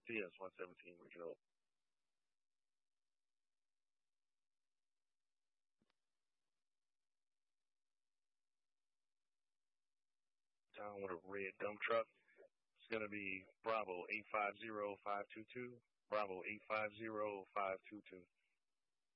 TS 117 Regional. Down with a red dump truck. It's going to be Bravo 850522. Bravo 850522.